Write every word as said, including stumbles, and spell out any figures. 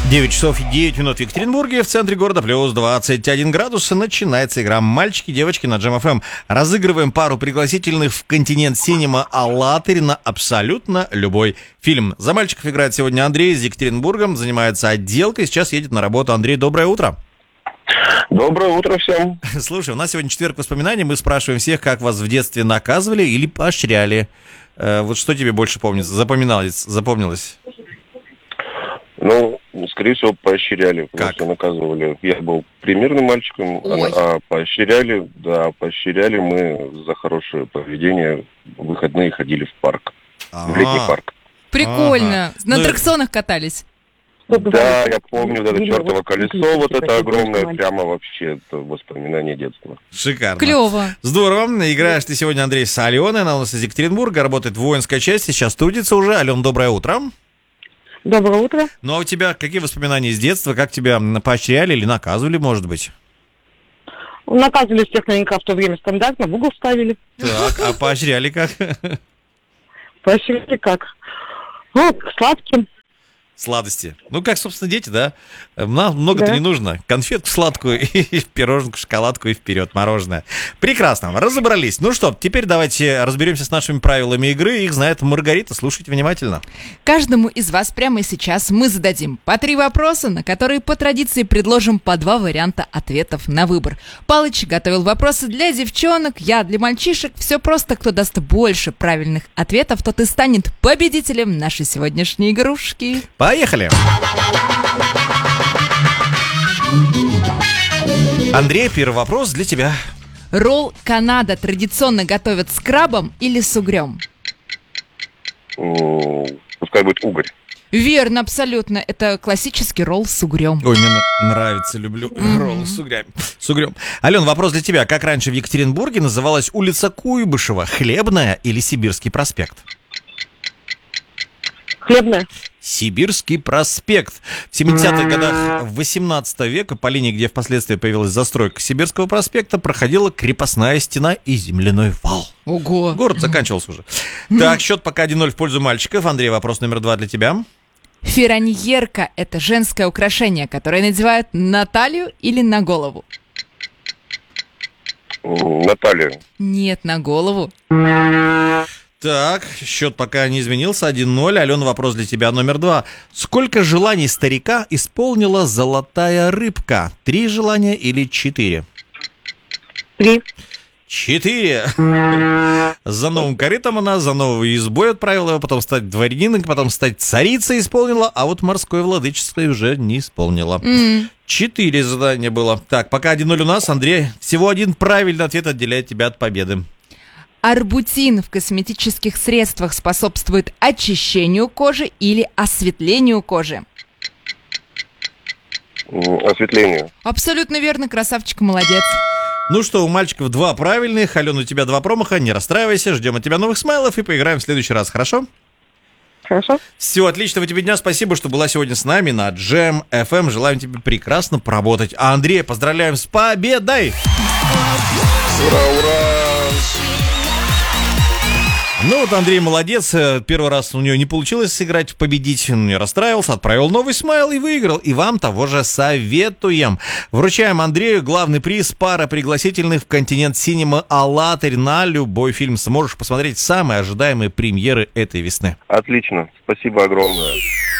девять часов и девять минут в Екатеринбурге, в центре города плюс двадцать один градус. Начинается игра «Мальчики, девочки» на Джем эф эм. Разыгрываем пару пригласительных в континент Синема «АЛЛАТРА» на абсолютно любой фильм. За мальчиков играет сегодня Андрей из Екатеринбурга, занимается отделкой, сейчас едет на работу. Андрей, доброе утро. Доброе утро всем. Слушай, у нас сегодня четверг воспоминаний. Мы спрашиваем всех, как вас в детстве наказывали или поощряли. Э, вот что тебе больше помнится, запоминалось, запомнилось? Ну, скорее всего, поощряли, потому Как? что наказывали. Я был примерным мальчиком, Ой. а, а поощряли, да, поощряли мы за хорошее поведение. В выходные ходили в парк, в летний А, парк. Прикольно. Ага. На Ну, аттракционах катались. Да, я помню, вот это чертово колесо, вот это огромное, прямо вообще это воспоминание детства. Шикарно. Клево. Здорово. Играешь ты сегодня, Андрей, с Аленой. Она у нас из Екатеринбурга, работает в воинской части, сейчас трудится уже. Ален, доброе утро. Доброе утро. Ну а у тебя какие воспоминания из детства? Как тебя поощряли или наказывали, может быть? Наказывали всех наверняка в то время стандартно, в угол ставили. Так, а поощряли как? Поощряли как? Ну, к сладким. Сладости. Ну, как, собственно, дети, да? Нам много-то Да. не нужно. Конфетку сладкую, и пироженку, шоколадку, и вперед, мороженое. Прекрасно, разобрались. Ну что, теперь давайте разберемся с нашими правилами игры. Их знает Маргарита, слушайте внимательно. Каждому из вас прямо сейчас мы зададим по три вопроса, на которые по традиции предложим по два варианта ответов на выбор. Палыч готовил вопросы для девчонок, я для мальчишек. Все просто, кто даст больше правильных ответов, тот и станет победителем нашей сегодняшней игрушки. Поехали! Андрей, первый вопрос для тебя. Ролл Канада традиционно готовят с крабом или с угрем? М, Пускай будет угорь. Верно, абсолютно. Это классический ролл с угрем. Ой, мне на- нравится, люблю роллы с угрями. С угрем. Ален, вопрос для тебя. Как раньше в Екатеринбурге называлась улица Куйбышева? Хлебная или Сибирский проспект? Хлебная. Сибирский проспект. В семидесятых годах восемнадцатого века по линии, где впоследствии появилась застройка Сибирского проспекта, проходила крепостная стена и земляной вал. Ого! Город заканчивался уже. Так, счет пока один ноль в пользу мальчиков. Андрей, вопрос номер два для тебя. Фираньерка – это женское украшение, которое надевают на талию или на голову? М, Наталья. Нет, на голову. Так, счет пока не изменился, один ноль. Алена, вопрос для тебя номер два. Сколько желаний старика исполнила золотая рыбка? Три желания или четыре? Три. Четыре. За новым корытом она, за новой избой отправила его, потом стать дворянином, потом стать царицей исполнила, а вот морское владычество уже не исполнила. М. Четыре задания было. Так, пока один ноль у нас, Андрей. Всего один правильный ответ отделяет тебя от победы. Арбутин в косметических средствах способствует очищению кожи или осветлению кожи? М, Осветление. Абсолютно верно, красавчик, молодец. Ну что, у мальчиков два правильных, Алена, у тебя два промаха, не расстраивайся, ждем от тебя новых смайлов и поиграем в следующий раз, хорошо? Хорошо. Всего отличного тебе дня, спасибо, что была сегодня с нами на Джем эф эм, желаем тебе прекрасно поработать. А Андрея поздравляем с победой! Ура, ура! Ну вот Андрей молодец, э, первый раз у него не получилось сыграть, победить, он не расстраивался, отправил новый смайл и выиграл. И вам того же советуем. Вручаем Андрею главный приз, пара пригласительных в континент Синема «АЛЛАТРА» на любой фильм. Сможешь посмотреть самые ожидаемые премьеры этой весны. Отлично. Спасибо огромное.